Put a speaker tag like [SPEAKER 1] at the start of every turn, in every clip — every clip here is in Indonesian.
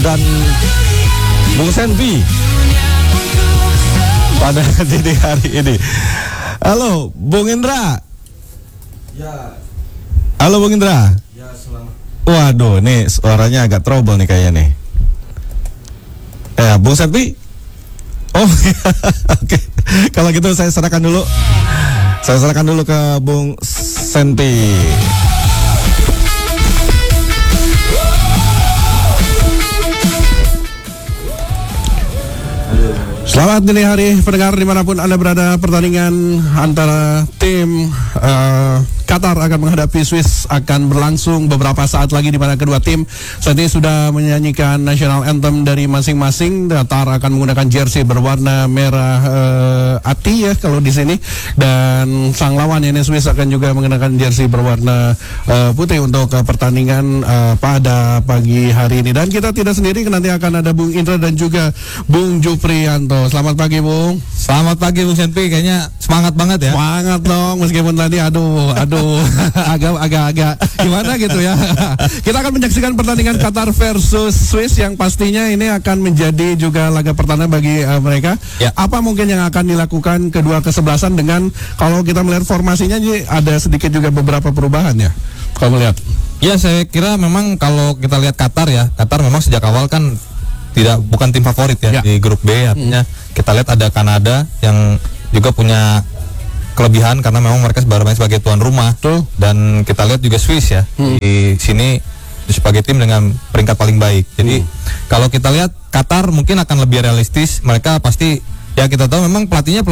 [SPEAKER 1] dan Bung Senpi pada dini hari ini. Halo, Bung Indra.
[SPEAKER 2] Ya.
[SPEAKER 1] Halo, Bung Indra.
[SPEAKER 2] Ya, selamat.
[SPEAKER 1] Waduh, nih suaranya agak trouble nih kayaknya nih. Bung Senpi. Oh, oke. Kalau gitu saya serahkan dulu. Saya serahkan dulu ke Bung Senpi. Selamat dini hari pendengar dimanapun Anda berada. Pertandingan antara tim Qatar akan menghadapi Swiss akan berlangsung beberapa saat lagi, di mana kedua tim saat ini sudah menyanyikan national anthem dari masing-masing. Qatar akan menggunakan jersey berwarna merah ati ya kalau di sini, dan sang lawan ini Swiss akan juga menggunakan jersey berwarna putih untuk pertandingan pada pagi hari ini. Dan kita tidak sendiri, nanti akan ada Bung Indra dan juga Bung Juprianto. Selamat pagi, Bung.
[SPEAKER 3] Selamat pagi, Bung Senpi. Kayaknya semangat banget ya.
[SPEAKER 1] Semangat dong, meskipun tadi aduh agak gimana gitu ya. Kita akan menyaksikan pertandingan Qatar versus Swiss yang pastinya ini akan menjadi juga laga pertama bagi mereka.
[SPEAKER 3] Ya.
[SPEAKER 1] Apa mungkin yang akan dilakukan kedua kesebelasan dengan, kalau kita melihat formasinya ini ada sedikit juga beberapa perubahan ya, kalau melihat?
[SPEAKER 3] Ya, saya kira memang kalau kita lihat Qatar ya, Qatar memang sejak awal kan bukan tim favorit ya di grup B. Artinya kita lihat ada Kanada yang juga punya kelebihan karena memang mereka bermain sebagai tuan rumah. Dan kita lihat juga Swiss ya di sini sebagai tim dengan peringkat paling baik. Jadi kalau kita lihat Qatar mungkin akan lebih realistis. Mereka pasti ya, kita tahu memang pelatih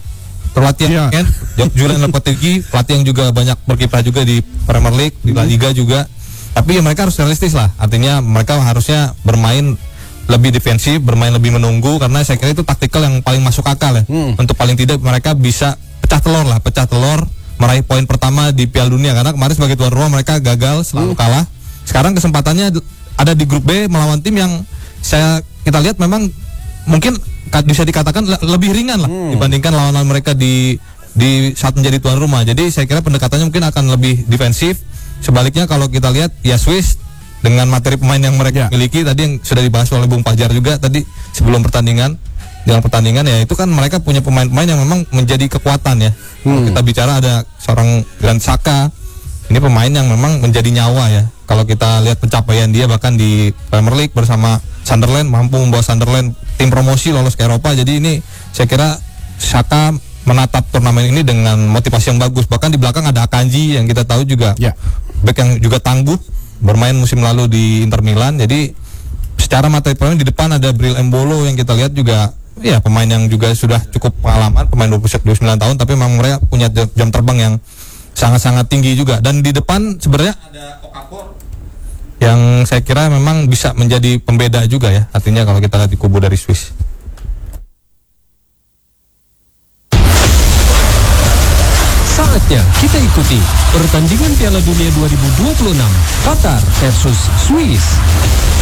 [SPEAKER 3] kan Julian Lopetegui, pelatih yang juga banyak berkiprah juga di Premier League, di La Liga juga. Tapi ya mereka harus realistis lah. Artinya mereka harusnya bermain lebih defensif, bermain lebih menunggu, karena saya kira itu taktikal yang paling masuk akal ya. Untuk paling tidak mereka bisa pecah telur meraih poin pertama di Piala Dunia, karena kemarin sebagai tuan rumah mereka gagal, selalu kalah. Sekarang kesempatannya ada di grup B melawan tim yang kita lihat memang mungkin bisa dikatakan lebih ringan lah dibandingkan lawan-lawan mereka di saat menjadi tuan rumah. Jadi saya kira pendekatannya mungkin akan lebih defensif. Sebaliknya kalau kita lihat ya Swiss dengan materi pemain yang mereka miliki tadi yang sudah dibahas oleh Bung Fajar juga tadi sebelum pertandingan ya, itu kan mereka punya pemain-pemain yang memang menjadi kekuatan ya. Kalau kita bicara ada seorang Granit Xhaka, ini pemain yang memang menjadi nyawa ya. Kalau kita lihat pencapaian dia bahkan di Premier League bersama Sunderland, mampu membawa Sunderland tim promosi lolos ke Eropa. Jadi ini saya kira Xhaka menatap turnamen ini dengan motivasi yang bagus. Bahkan di belakang ada Akanji yang kita tahu juga bek yang juga tangguh, bermain musim lalu di Inter Milan. Jadi secara materi pemain di depan ada Bril Embolo yang kita lihat juga ya pemain yang juga sudah cukup pengalaman, pemain 29 tahun, tapi memang mereka punya jam terbang yang sangat-sangat tinggi juga. Dan di depan sebenarnya ada Okafor yang saya kira memang bisa menjadi pembeda juga ya, artinya kalau kita lihat di kubu dari Swiss.
[SPEAKER 4] Saatnya kita ikuti pertandingan Piala Dunia 2026 Qatar versus Swiss.